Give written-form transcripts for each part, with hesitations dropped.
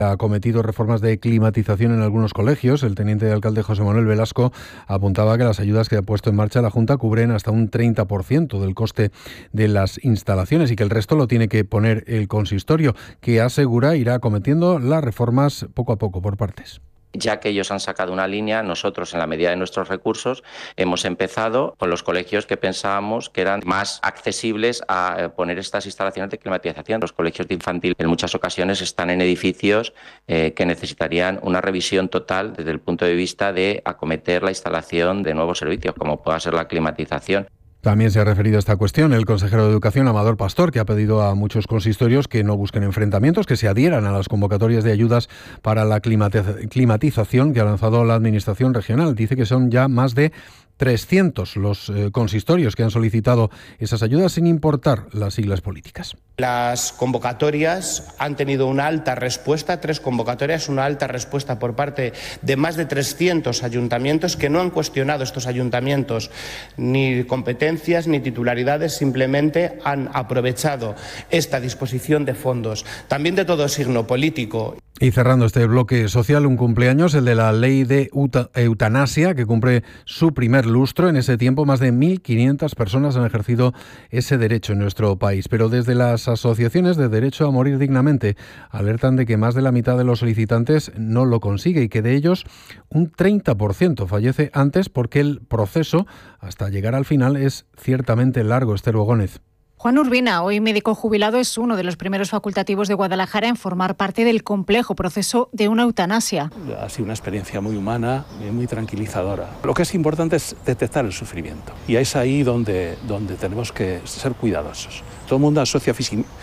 Ha cometido reformas de climatización en algunos colegios. El teniente de alcalde José Manuel Velasco apuntaba que las ayudas que ha puesto en marcha la Junta cubren hasta un 30% del coste de las instalaciones y que el resto lo tiene que poner el consistorio, que asegura irá acometiendo las reformas poco a poco por partes. Ya que ellos han sacado una línea, nosotros, en la medida de nuestros recursos, hemos empezado con los colegios que pensábamos que eran más accesibles a poner estas instalaciones de climatización. Los colegios de infantil en muchas ocasiones están en edificios que necesitarían una revisión total desde el punto de vista de acometer la instalación de nuevos servicios, como pueda ser la climatización. También se ha referido a esta cuestión el consejero de Educación, Amador Pastor, que ha pedido a muchos consistorios que no busquen enfrentamientos, que se adhieran a las convocatorias de ayudas para la climatización que ha lanzado la Administración regional. Dice que son ya más de 300 los consistorios que han solicitado esas ayudas sin importar las siglas políticas. Las convocatorias han tenido una alta respuesta, 3 convocatorias, una alta respuesta por parte de más de 300 ayuntamientos que no han cuestionado estos ayuntamientos ni competencias ni titularidades, simplemente han aprovechado esta disposición de fondos, también de todo signo político. Y cerrando este bloque social, un cumpleaños, el de la ley de eutanasia, que cumple su primer lustro. En ese tiempo, más de 1.500 personas han ejercido ese derecho en nuestro país. Pero desde las asociaciones de derecho a morir dignamente alertan de que más de la mitad de los solicitantes no lo consigue y que de ellos un 30% fallece antes porque el proceso, hasta llegar al final, es ciertamente largo. Esther Bogónez. Juan Urbina, hoy médico jubilado, es uno de los primeros facultativos de Guadalajara en formar parte del complejo proceso de una eutanasia. Ha sido una experiencia muy humana y muy tranquilizadora. Lo que es importante es detectar el sufrimiento y es ahí donde tenemos que ser cuidadosos. Todo el mundo asocia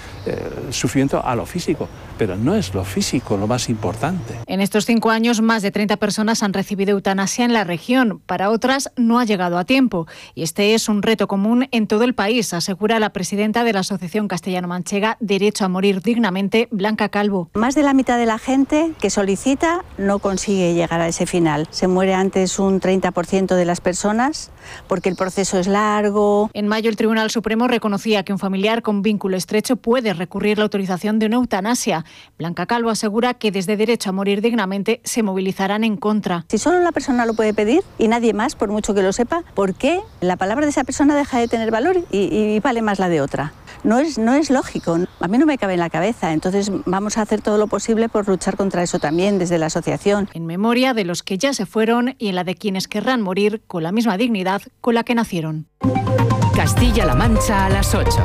el sufrimiento a lo físico, pero no es lo físico lo más importante. En estos 5 años, más de 30 personas han recibido eutanasia en la región. Para otras, no ha llegado a tiempo. Y este es un reto común en todo el país, asegura la presidenta de la Asociación Castellano-Manchega Derecho a Morir Dignamente, Blanca Calvo. Más de la mitad de la gente que solicita no consigue llegar a ese final. Se muere antes un 30% de las personas porque el proceso es largo. En mayo, el Tribunal Supremo reconocía que un familiar con vínculo estrecho puede recurrir la autorización de una eutanasia. Blanca Calvo asegura que desde Derecho a Morir Dignamente se movilizarán en contra. Si solo la persona lo puede pedir y nadie más, por mucho que lo sepa, ¿por qué la palabra de esa persona deja de tener valor y vale más la de otra? No es lógico. A mí no me cabe en la cabeza. Entonces vamos a hacer todo lo posible por luchar contra eso también desde la asociación. En memoria de los que ya se fueron y en la de quienes querrán morir con la misma dignidad con la que nacieron. Castilla-La Mancha a las 8.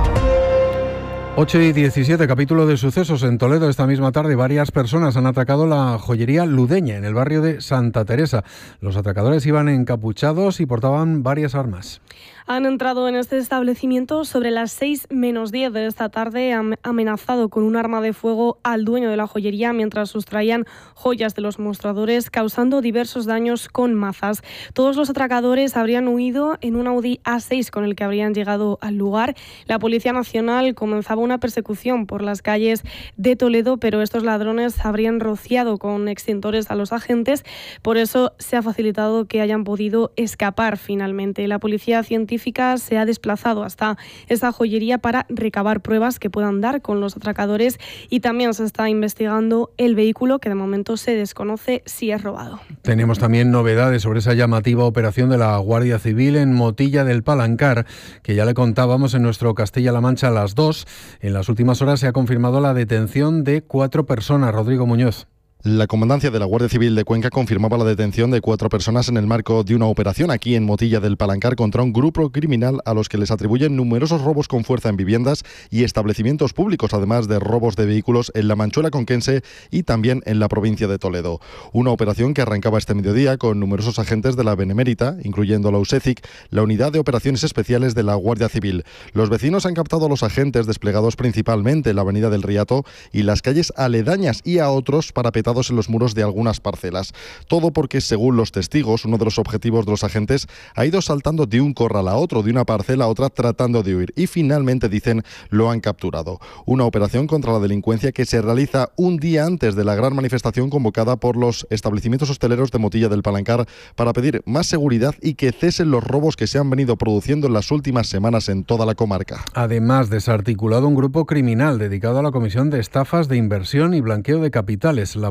8:17, capítulo de sucesos. En Toledo esta misma tarde varias personas han atacado la joyería Ludeña en el barrio de Santa Teresa. Los atracadores iban encapuchados y portaban varias armas. Han entrado en este establecimiento sobre las 6:10 de esta tarde, han amenazado con un arma de fuego al dueño de la joyería mientras sustraían joyas de los mostradores, causando diversos daños con mazas. Todos los atracadores habrían huido en un Audi A6 con el que habrían llegado al lugar. La Policía Nacional comenzaba una persecución por las calles de Toledo, pero estos ladrones habrían rociado con extintores a los agentes, por eso se ha facilitado que hayan podido escapar finalmente. La Policía Científica se ha desplazado hasta esa joyería para recabar pruebas que puedan dar con los atracadores y también se está investigando el vehículo, que de momento se desconoce si es robado. Tenemos también novedades sobre esa llamativa operación de la Guardia Civil en Motilla del Palancar, que ya le contábamos en nuestro Castilla-La Mancha a las 2. En las últimas horas se ha confirmado la detención de 4 personas. Rodrigo Muñoz. La comandancia de la Guardia Civil de Cuenca confirmaba la detención de 4 personas en el marco de una operación aquí en Motilla del Palancar contra un grupo criminal a los que les atribuyen numerosos robos con fuerza en viviendas y establecimientos públicos, además de robos de vehículos en la Manchuela conquense y también en la provincia de Toledo. Una operación que arrancaba este mediodía con numerosos agentes de la Benemérita, incluyendo la USECIC, la Unidad de Operaciones Especiales de la Guardia Civil. Los vecinos han captado a los agentes desplegados principalmente en la Avenida del Riato y las calles aledañas y a otros parapetados en los muros de algunas parcelas. Todo porque, según los testigos, uno de los objetivos de los agentes ha ido saltando de un corral a otro, de una parcela a otra, tratando de huir. Y finalmente, dicen, lo han capturado. Una operación contra la delincuencia que se realiza un día antes de la gran manifestación convocada por los establecimientos hosteleros de Motilla del Palancar para pedir más seguridad y que cesen los robos que se han venido produciendo en las últimas semanas en toda la comarca. Además, desarticulado un grupo criminal dedicado a la comisión de estafas de inversión y blanqueo de capitales. La